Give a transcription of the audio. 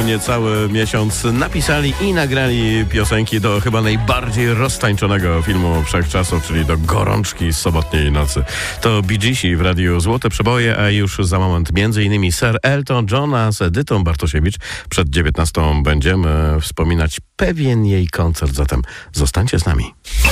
niecały miesiąc napisali i nagrali piosenki do chyba najbardziej roztańczonego filmu wszechczasów, czyli do Gorączki z sobotniej nocy. To Bee Geesi w Radiu Złote Przeboje, a już za moment m.in. Sir Elton Johna z Edytą Bartosiewicz. Przed 19 będziemy wspominać pewien jej koncert, zatem zostańcie z nami.